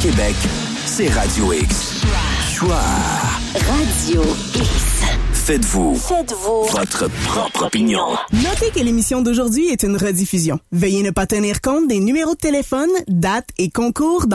Québec, c'est Radio X. Choix. Radio X. Faites-vous votre propre opinion. Notez que l'émission d'aujourd'hui est une rediffusion. Veuillez ne pas tenir compte des numéros de téléphone, dates et concours